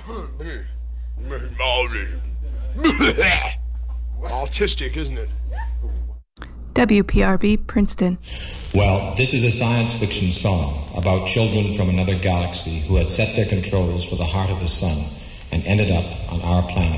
Autistic, isn't it? WPRB, Princeton. Well, this is a science fiction song about children from another galaxy who had set their controls for the heart of the sun and ended up on our planet.